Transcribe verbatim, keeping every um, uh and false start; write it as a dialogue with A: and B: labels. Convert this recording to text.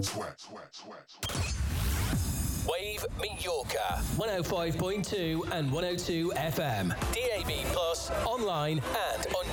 A: Sweat, sweat, sweat, sweat.
B: Wave Mallorca, one oh five point two and one oh two F M. D A B plus, online and on